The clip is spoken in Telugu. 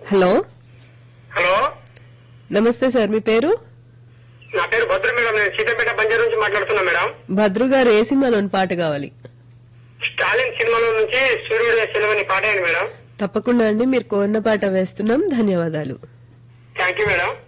హలో హలో, నమస్తే సార్, మీ పేరు? నా పేరు భద్రు మేడం. నేను సీతంపేట బంజారా నుంచి మాట్లాడుతున్నా మేడం. భద్రు గారు ఏ సినిమాలోని పాట కావాలి? స్టాలిన్ సినిమాలో నుంచి సూర్యుడు సెలవని పాట అయింది మేడం. తప్పకుండా అండి, మీరు కోరిన పాట వేస్తున్నాం. ధన్యవాదాలు. Thank you madam.